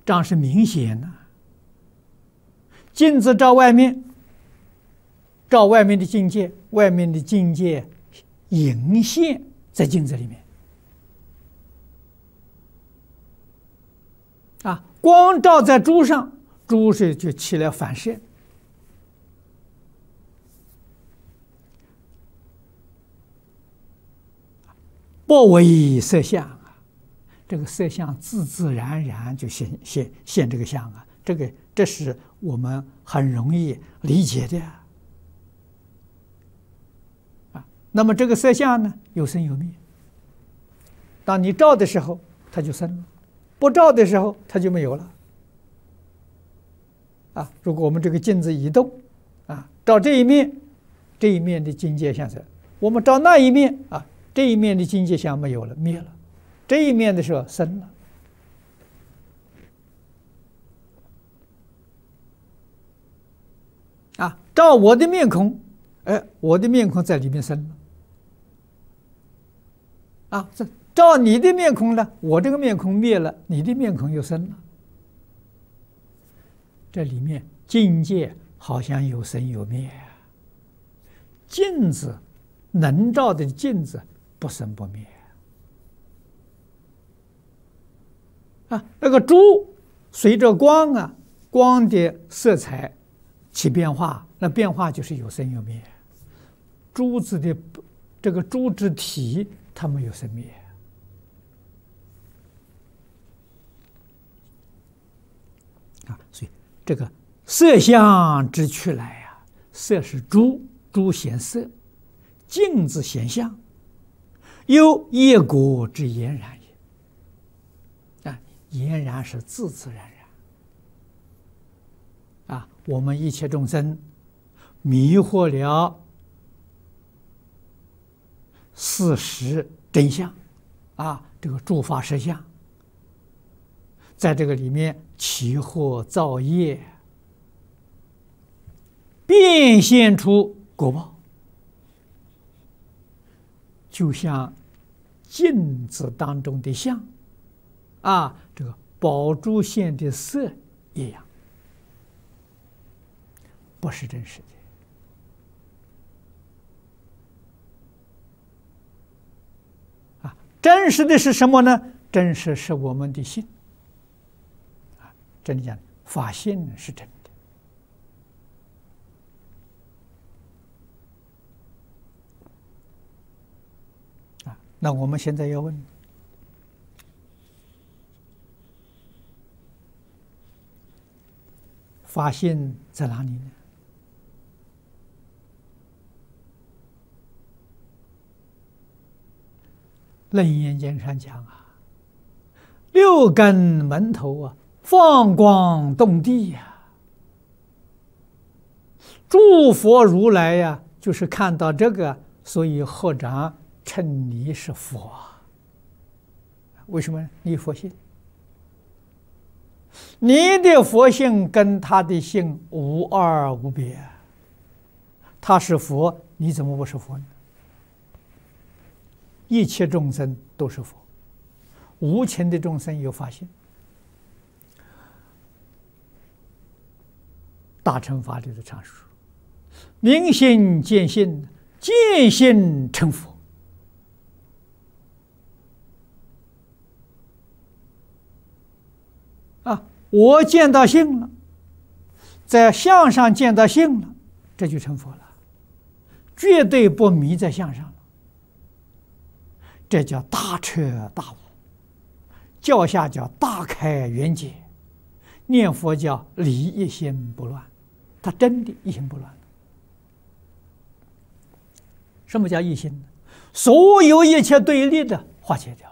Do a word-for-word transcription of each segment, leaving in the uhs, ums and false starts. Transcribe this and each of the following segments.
这样是明显的。镜子照外面，照外面的境界，外面的境界隐现在镜子里面。啊，光照在珠上，珠是就起了反射。不为色相啊，这个色相自自然然就现现现这个相啊，这个这是我们很容易理解的啊。那么这个色相呢，有生有灭。当你照的时候，它就生了；不照的时候，它就没有了。啊，如果我们这个镜子移动，啊，照这一面，这一面的境界相生；我们照那一面啊。这一面的境界相没有了，灭了；这一面的时候生了。啊，照我的面孔，哎，我的面孔在里面生了。啊，这照你的面孔呢，我这个面孔灭了，你的面孔又生了。这里面境界好像有生有灭啊。镜子能照的镜子。不生不灭啊！那个珠随着光啊，光的色彩起变化，那变化就是有生有灭。珠子的这个珠之体，它没有生灭啊。所以这个色相之去来啊，色是珠，珠显色；镜子显相。有业果之俨然也，啊，俨然是自自然然。啊，我们一切众生迷惑了事实真相，啊，这个诸法实相，在这个里面起惑造业，变现出果报，就像镜子当中的相，啊，这个宝珠现的色一样，不是真实的。啊，真实的是什么呢？真实是我们的心。啊，这里讲法性是真的。那我们现在要问：法性在哪里呢？楞严经上讲啊，六根门头啊，放光动地呀、啊。诸佛如来呀、啊，就是看到这个，所以合掌称你是佛。为什么？你佛性，你的佛性跟他的性无二无别。他是佛，你怎么不是佛呢？一切众生都是佛，无情的众生有法性。大乘法里的常说：明心见性，见性成佛。啊，我见到性了，在相上见到性了，这就成佛了，绝对不迷在相上了。这叫大彻大悟，教下叫大开圆解，念佛叫理一心不乱，他真的一心不乱。什么叫一心呢？所有一切对立的化解掉了。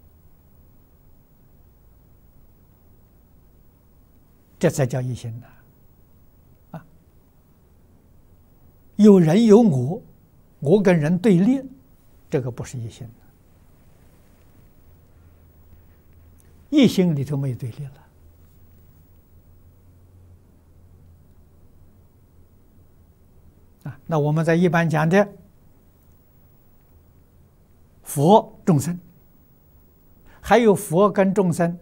这才叫一心呢！啊，有人有我，我跟人对立，这个不是一心的。一心里头没有对立了。啊，那我们在一般讲的佛众生，还有佛跟众生